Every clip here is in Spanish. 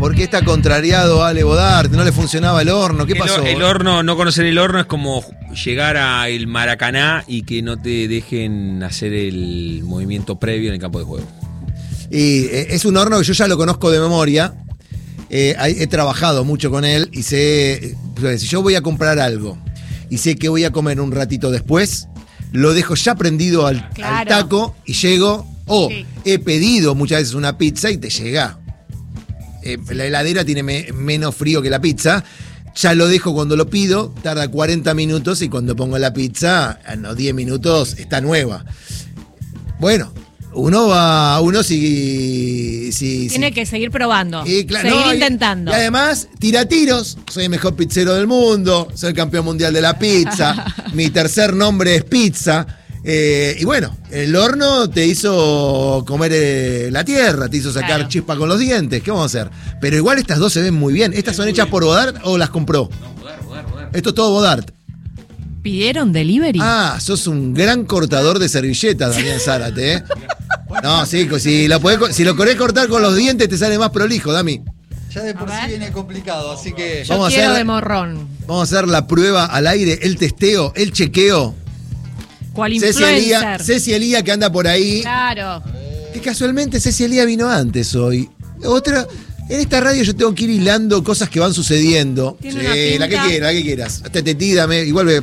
¿Por qué está contrariado Ale Bodart? ¿No le funcionaba el horno? ¿Qué pasó? El horno, no conocer el horno es como llegar al Maracaná y que no te dejen hacer el movimiento previo en el campo de juego. Y es un horno que yo ya lo conozco de memoria. He trabajado mucho con él y sé, si yo voy a comprar algo y sé que voy a comer un ratito después, lo dejo ya prendido al taco y llego, he pedido muchas veces una pizza y te llega. La heladera tiene menos frío que la pizza, ya lo dejo cuando lo pido, tarda 40 minutos y cuando pongo la pizza, en los 10 minutos está nueva. Bueno. Uno tiene que seguir probando, seguir no, intentando. Y además, tira tiros. Soy el mejor pizzero del mundo, soy el campeón mundial de la pizza, mi tercer nombre es pizza. Y bueno, el horno te hizo comer la tierra, te hizo sacar chispa con los dientes. ¿Qué vamos a hacer? Pero igual estas dos se ven muy bien. ¿Estas son hechas por Bodart o las compró? No, Bodart. Esto es todo Bodart. ¿Pidieron delivery? Sos un gran cortador de servilletas, Damián Zárate, ¿eh? No, sí, si lo querés cortar con los dientes te sale más prolijo, Dami. Ya de por sí viene complicado, así que... Yo quiero de morrón. Vamos a hacer la prueba al aire, el testeo, el chequeo. ¿Cuál influencer? Ceci Elía que anda por ahí. Claro. Que casualmente Ceci Elía vino antes hoy. Otra... En esta radio yo tengo que ir hilando cosas que van sucediendo. Sí, la que quieras. Hasta te tírame, igual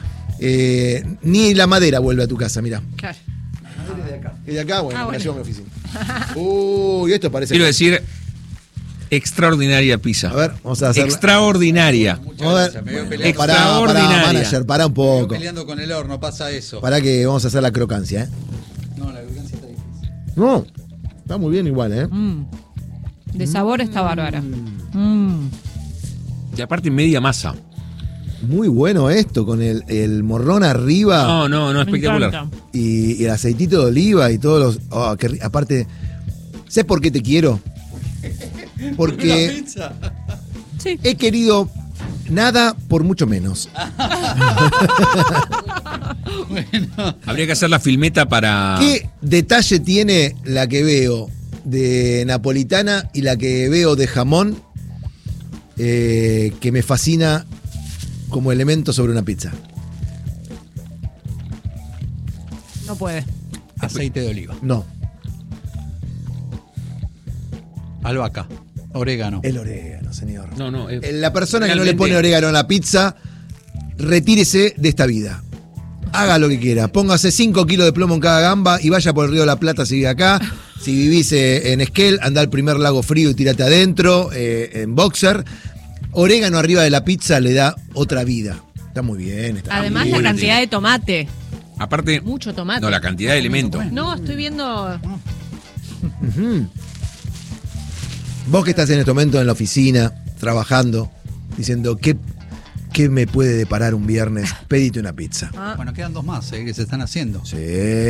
ni la madera vuelve a tu casa, mirá. Claro. Y de acá, bueno, me la llevo a mi oficina. Esto parece... Quiero decir, extraordinaria pizza. A ver, vamos a hacerla. Extraordinaria. Vamos a ver. Extraordinaria. Manager, pará un poco. Peleando con el horno, pasa eso. Pará que vamos a hacer la crocancia, ¿eh? No, la crocancia está difícil. No, está muy bien igual, ¿eh? De sabor está bárbara. Y aparte media masa. Muy bueno esto, con el morrón arriba. No, espectacular. Y el aceitito de oliva y todos los... aparte, ¿sabes por qué te quiero? Porque he querido nada por mucho menos. Bueno. Habría que hacer la filmeta para... ¿Qué detalle tiene la que veo de napolitana y la que veo de jamón que me fascina como elemento sobre una pizza? No puede. Aceite de oliva. No. Albahaca. Orégano. El orégano, señor. No. La persona que no le pone orégano a la pizza, retírese de esta vida. Haga lo que quiera. Póngase 5 kilos de plomo en cada gamba y vaya por el Río de la Plata si vive acá. Si vivís en Esquel, anda al primer lago frío y tírate adentro, en boxer. Orégano arriba de la pizza le da otra vida. Está muy bien. Además, muy la bien. cantidad de tomate. Aparte... Mucho tomate. No, la cantidad de elementos. No, estoy viendo... Vos que estás en este momento en la oficina, trabajando, diciendo, ¿qué me puede deparar un viernes? Pedite una pizza. Bueno, quedan 2 más que se están haciendo. Sí.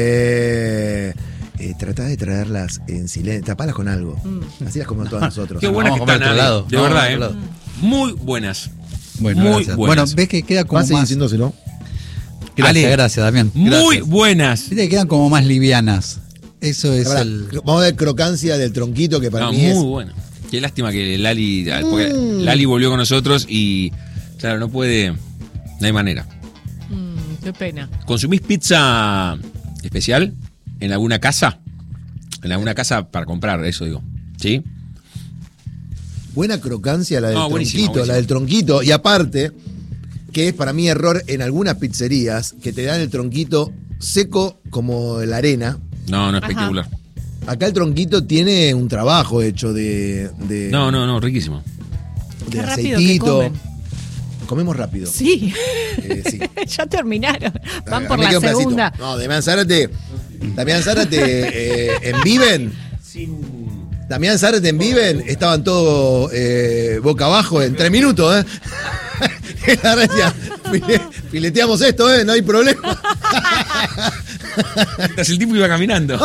Tratá de traerlas en silencio, tapalas con algo. Así las comemos todos nosotros. Qué buenas que están, lado. de verdad, Muy buenas. Bueno, muy gracias. buenas. Bueno, ves que queda como ¿Vas a seguir más... diciéndoselo? Gracias, Damián. Muy Gracias. buenas. Viste que quedan como más livianas. Eso es Ahora, el... Vamos a ver crocancia del tronquito que para mí es... Muy buena. Qué lástima que Lali... Porque Lali volvió con nosotros y... Claro, no puede... No hay manera. Qué pena. ¿Consumís pizza especial en alguna casa? En alguna casa para comprar, eso digo. ¿Sí? Buena crocancia la del buenísima, tronquito, la del tronquito. Y aparte, que es para mí error en algunas pizzerías, que te dan el tronquito seco como la arena. No, espectacular. Acá el tronquito tiene un trabajo hecho de No, riquísimo. de Qué rápido aceitito. que comen. Comemos rápido. Sí. Sí. Ya terminaron. Van A por mí me la queda un pedacito. segunda. No, Damián Zárate en Viven. Damián Zárate en Viven estaban todos boca abajo en 3 minutos, La gracia, fileteamos esto, no hay problema. El tipo iba caminando.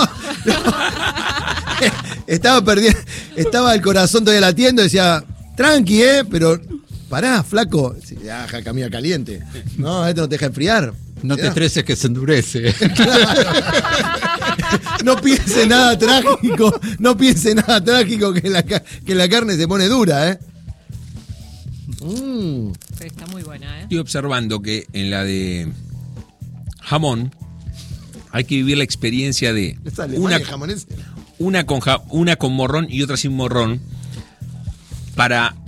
Estaba perdiendo, estaba el corazón todavía latiendo, decía, tranqui, pero pará, flaco. Ya, camina caliente. No, esto no te deja enfriar. No te estreses que se endurece. Claro. No piense nada trágico. No piense nada trágico que la carne se pone dura, ¿eh? Pero está muy buena, ¿eh? Estoy observando que en la de jamón hay que vivir la experiencia de Es alemán, el jamonés. una con morrón y otra sin morrón para